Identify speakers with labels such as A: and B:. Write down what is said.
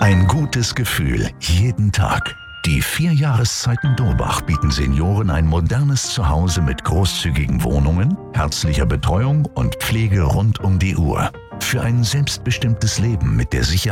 A: Ein gutes Gefühl jeden Tag. Die 4 Jahreszeiten Durbach bieten Senioren ein modernes Zuhause mit großzügigen Wohnungen, herzlicher Betreuung und Pflege rund um die Uhr. Für ein selbstbestimmtes Leben mit der Sicherheit